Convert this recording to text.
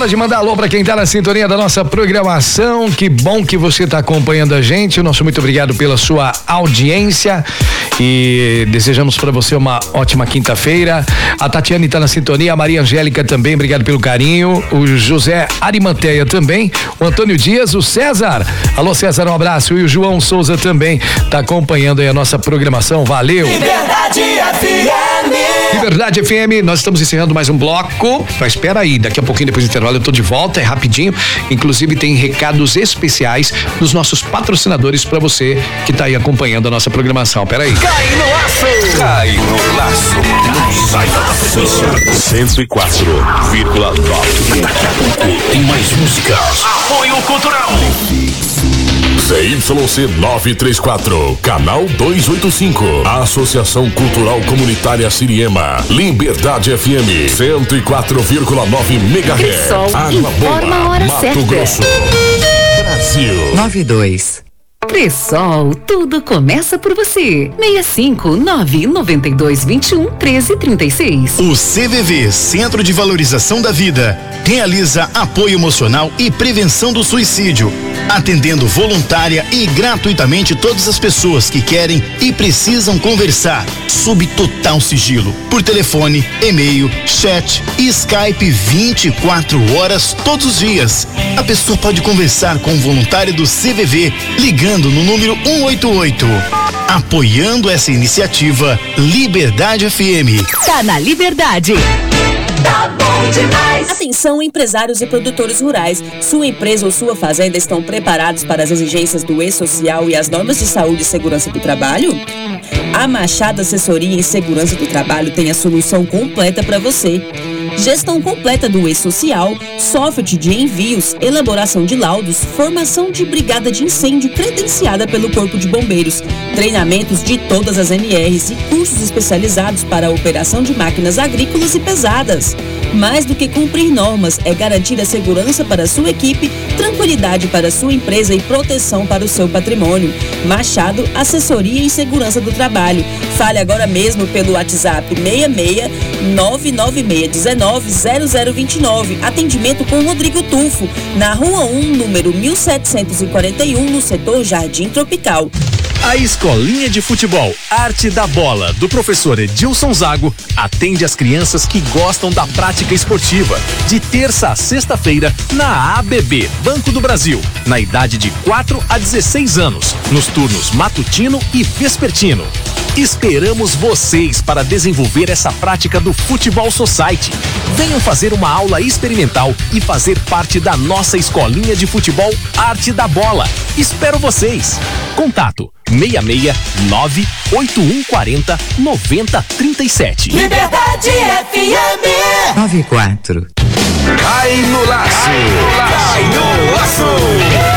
hora de mandar alô pra quem tá na sintonia da nossa programação. Que bom que você tá acompanhando a gente. O nosso muito obrigado pela sua audiência e desejamos pra você uma ótima quinta-feira. A Tatiane tá na sintonia, a Maria Angélica também, obrigado pelo carinho. O José Arimanteia também, o Antônio Dias, o César. Alô, César, um abraço. E o João Souza também tá acompanhando aí a nossa programação. Valeu. Liberdade FM. Liberdade FM, nós estamos encerrando mais um bloco. Mas espera aí, daqui a pouquinho, depois do intervalo, eu tô de volta, é rapidinho. Inclusive tem recados especiais dos nossos patrocinadores pra você que tá aí acompanhando a nossa programação. Pera aí. Cai no laço. Cai no laço. Sai da frequência 104,9. Tem mais músicas. Apoio cultural. ZYC 934, canal 285. Associação Cultural Comunitária Siriema. Liberdade FM 104,9 MHz. Água Boa, Mato Grosso, Brasil. 92. Cressol, tudo começa por você. 65992211336. O CVV, Centro de Valorização da Vida, realiza apoio emocional e prevenção do suicídio, atendendo voluntária e gratuitamente todas as pessoas que querem e precisam conversar, sob total sigilo, por telefone, e-mail, chat e Skype 24 horas todos os dias. A pessoa pode conversar com o voluntário do CVV ligando no número 188. Apoiando essa iniciativa, Liberdade FM. Tá na Liberdade. Tá bom demais. Atenção, empresários e produtores rurais. Sua empresa ou sua fazenda estão preparados para as exigências do E-Social e as normas de saúde e segurança do trabalho? A Machado Assessoria em Segurança do Trabalho tem a solução completa para você. Gestão completa do E-Social, software de envios, elaboração de laudos, formação de brigada de incêndio credenciada pelo Corpo de Bombeiros, treinamentos de todas as MRs e cursos especializados para a operação de máquinas agrícolas e pesadas. Mais do que cumprir normas, é garantir a segurança para a sua equipe, tranquilidade para a sua empresa e proteção para o seu patrimônio. Machado Assessoria em Segurança do Trabalho. Fale agora mesmo pelo WhatsApp 66 996190029. Atendimento com Rodrigo Tufo, na Rua 1, número 1741, no setor Jardim Tropical. A Escolinha de Futebol Arte da Bola, do professor Edilson Zago, atende as crianças que gostam da prática esportiva, de terça a sexta-feira, na ABB Banco do Brasil, na idade de 4 a 16 anos, nos turnos matutino e vespertino. Esperamos vocês para desenvolver essa prática do Futebol Society. Venham fazer uma aula experimental e fazer parte da nossa Escolinha de Futebol Arte da Bola. Espero vocês. Contato 669-8140-9037. Liberdade FM. 94. Cai no laço. Cai no laço.